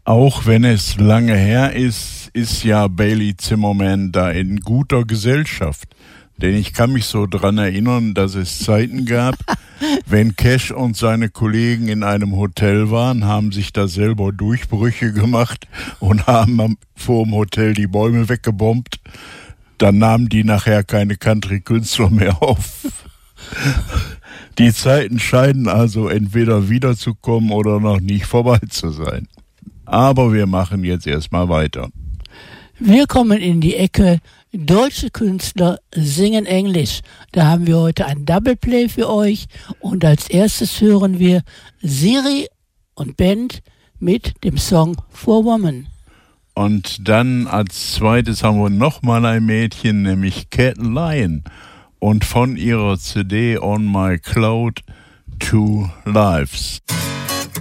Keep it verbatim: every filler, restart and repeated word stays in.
Auch wenn es lange her ist, ist ja Bailey Zimmerman da in guter Gesellschaft. Denn ich kann mich so dran erinnern, dass es Zeiten gab, wenn Cash und seine Kollegen in einem Hotel waren, haben sich da selber Durchbrüche gemacht und haben vor dem Hotel die Bäume weggebombt. Dann nahmen die nachher keine Country-Künstler mehr auf. Die Zeiten scheinen also entweder wiederzukommen oder noch nicht vorbei zu sein. Aber wir machen jetzt erstmal weiter. Wir kommen in die Ecke deutsche Künstler singen Englisch. Da haben wir heute ein Double Play für euch. Und als erstes hören wir Siri und Band mit dem Song For Woman. Und dann als zweites haben wir nochmal ein Mädchen, nämlich Cat Lion. Und von ihrer C D On My Cloud, Two Lives.